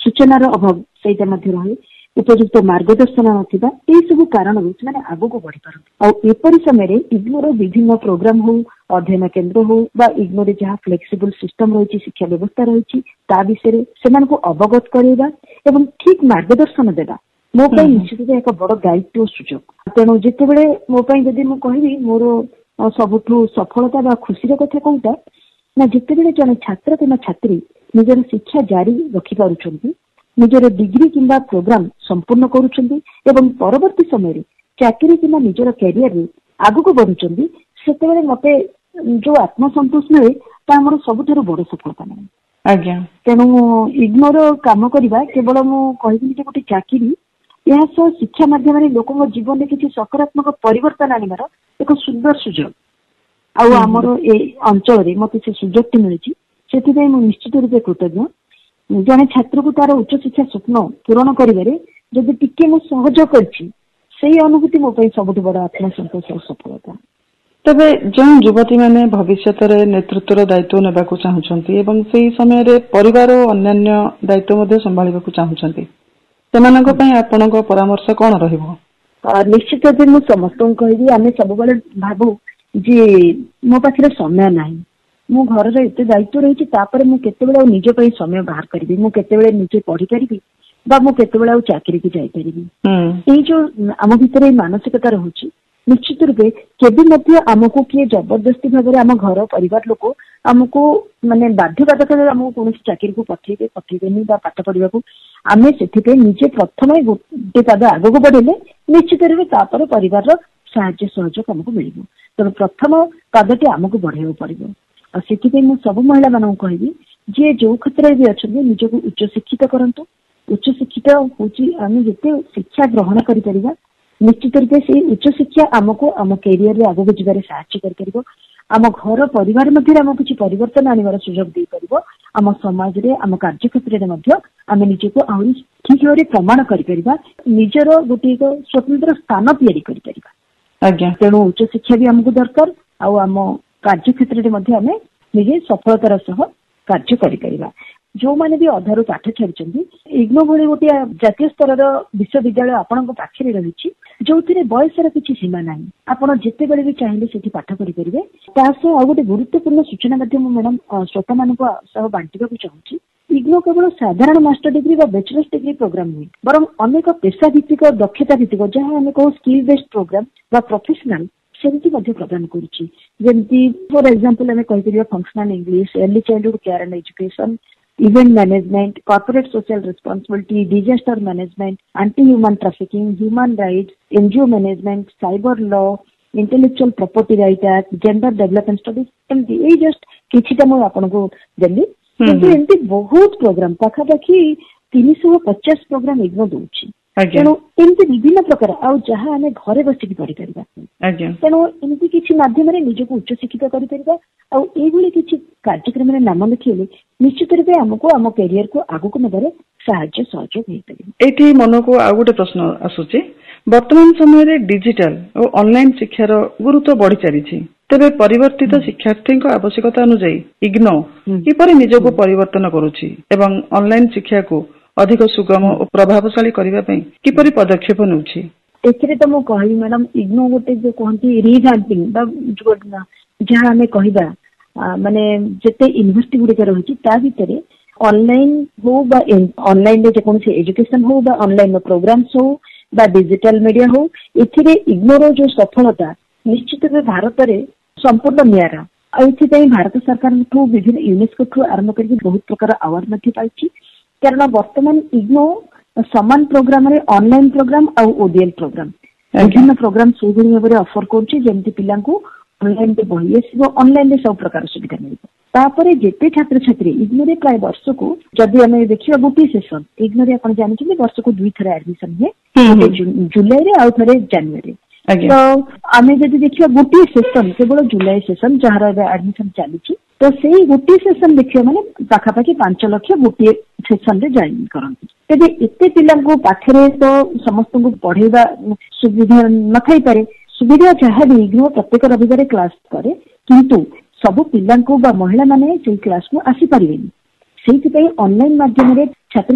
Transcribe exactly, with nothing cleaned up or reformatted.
सूचनार अभाव सहीटा रहे उपयुक्त मार्गदर्शन नथिबा एई सब कारण से आगक बढ़ी पारती। एपरी समय इग्नोर विभिन्न प्रोग्राम हो अध्ययन केन्द्र हो बा इग्नोर जहाँ फ्लेक्सिबल सिस्टम रही शिक्षा व्यवस्था रही ता विषय से अवगत करवा एवं ठीक मार्गदर्शन देवा मो निश्चित एक बड़ दायित्व सुजोग। तेणु जिते मो जदि मु कहबी मोर सबुठु सफलता बा खुशी कथा कौटा ना जिते जन छात्र कि छात्री निजर शिक्षा जारी रखि पारुछंती निजर डिग्री किंबा प्रोग्राम संपूर्ण करुछंती एवं परवर्ती समय चाकरी किंबा निजर कैरियर रे आगु को बढ़ुछंती सेतेबेले मते जो आत्मसंतोष मिले ता हमर सबुठारु बड़ सफलता नै। आज्ञा तेणु इग्नोर काम करवा केवल मु कहबी जे गोटे चाकरी यह सह शिक्षा माध्यम लोक जीवन में किसी सकारात्मक परिवर्तन आनिबार एक सुंदर सुजोग आउ आमर ए अंचल मत से सुजोग मिली से निश्चित रूपे कृतज्ञ। जड़े छात्र को तार उच्च शिक्षा स्वप्न पूरण करिबारे जदि टिके मु सहयोग करछि सेही अनुभूति मो पई सबुठ बड़ आत्मसंतोष और सफलता। तबे जो युवती माने भविष्य रे नेतृत्वर दायित्व नेबाकू चाहुचंती एवं सेही समय रे परिवार और अन्य दायित्व मध्ये संभाळिबाकू चाहुचंती सेमानक पई आपनक परामर्श कोन रहिबो? निश्चित रूपे मु समस्त कहबी आमे सब बेले भाबू जे मो पाखरे समय नाही मो घर रे एते दायित्व रही तापर मु केतेबेले निज पई समय बाहर करबी मु केतेबेले निजे पढ़ी परिबी बा मु केतेबेले आ चाकरी की जाई परिबी एई जो आम भितर मानसिकता रहउची निश्चित रूपे केबी मध्य आमको किए जबरदस्ती भाव आम घर परिवार लोक आमको माने बाध्यबाधक आमको कौन चाकरी को पठेबे पठेबेनी बा पाठ पढ़ा को आम से निजे प्रथम गोटे पाद आगक बढ़ेले निश्चित रूपे तापर परिवार साहाय्य सहयोग आमको मिल तेणु प्रथम पादटी आमको बढ़ाइबा पड़ो। से सब महिला मानक कहबी जे जो क्षेत्र में अच्छा निजक उच्च शिक्षित करंतु उच्च शिक्षित हूँ आम जिते शिक्षा ग्रहण कर निश्चित रूपे से उच्च शिक्षा आमको आम कैरियर रे आगक जीवार साहाय्य कर आम घर परिवार मध्य आम किसी परिवर्तन आनिबार सुजोग दे पारिबो आम समाज रे आम कार्य क्षेत्र में आम निजको आहरी ठीक भाव प्रमाण करिपरिबा निजर गोटे स्वतंत्र स्थान तैयारी करिपरिबा। आज्ञा तेणु उच्च शिक्षा भी आमको दरकार आउ आम कार्य क्षेत्र में आम निजे सफलतार सह कार्य करिपरिबा। जो माने भी अधारू पाठ छाड़ी इग्नो भली गोटे जातीय स्तर विश्वविद्यालय आपण पाखे रही जो बयसर किसी सीमा ना आपड़ जिते बड़े भी चाहिए से पाठ करेंगे तासह आ गए गुरुत्वपूर्ण सूचना मैडम श्रोता मान बांटा चाहूँगी इग्नो केवल साधारण मास्टर डिग्री व बैचलर्स डिग्री प्रोग्राम नुहे बर अनेक पेशा भित्तिक दक्षता भित्तिक जहाँ आम कहू स्किल बेस्ड प्रोग्राम व प्रोफेशनल सेमती प्रदान करुँची फॉर एग्जांपल आम कहीपर functional English early childhood care and education event management corporate social responsibility disaster management anti human trafficking human rights NGO management cyber law intellectual property right act gender development studies एमती ये just किछिटा मु आपनको देली किंतु एमती बहुत programme पाखापाखि तीन सौ पचास programme IGNOU दूची तेणु एमती विभिन्न प्रकार आ जहाँ आम घरे बसिक पढ़ी पार तेणु एमती किसी माध्यम निजक उच्च शिक्षित कर किसी कार्यक्रम नाम लिखेले निश्चित रूपे आमको आम कैरियर को आगक नेबार साहाय्य सहयोग ये मन को आ गोटे प्रश्न आसुची वर्तमान समय डिजिटल और ऑनलाइन शिक्षार गुरुत्व बढ़ी चली तेरे परिवर्तित शिक्षार्थी आवश्यकता अनुसार इग्नो किपरि निजको परिवर्तन करुछि एवं ऑनलाइन शिक्षा को अधिक सुगम और प्रभावशाली करने किपरि पदक्षेप नउछि एथिरे तो मु कहबी मैडम इग्नो गोटे जो कहती रिवैम्पिंग जहाँ आम कहबा माने जेते यूनिवर्सिटी गुड़िक रही भितर ऑनलाइन हो ऑनलाइन जेकोसी एजुकेशन हो ऑनलाइन प्रोग्राम्स हो बा डिजिटल मीडिया हो एथिरे इग्नोर जो सफलता निश्चित रूपे भारत में संपूर्ण नियारा आई भारत सरकार ठू विभिन्न यूनेस्को ठू आरंभ कर बहुत प्रकार अवार्ड पाई कारण वर्तमान इग्नो समान प्रोग्राम रे ऑनलाइन प्रोग्राम और ओडीएल प्रोग्राम विभिन्न प्रोग्राम से भाव में ऑफर करमती पिला ऑनलाइन बही आसो ऑनलाइन सब प्रकार सुविधा मिले जिते छात्र छात्री इग्नो प्राय वर्ष को जदि आम देखा गोटे सेसन इग्नो आप जानते वर्ष को दुई थर एडमिशन हुए जुलाई आउ थे जानुरी तो आम जब देखा गोटे सेसन केवल जुलाई सेसन जार एडमिशन चली तो से गोटे सेसन देखिए माने पाखापाखि पांच लक्ष गोटे सेसन रे जॉइन करती तेज एत पिला पाखे तो समस्त को पढ़ेगा सुविधा न थी पारे सुविधा जहाँ भी इग्नो प्रत्येक रविवार क्लास करे किंतु सब पिला महिला माने से क्लास को आसी पारे से ऑनलाइन माध्यम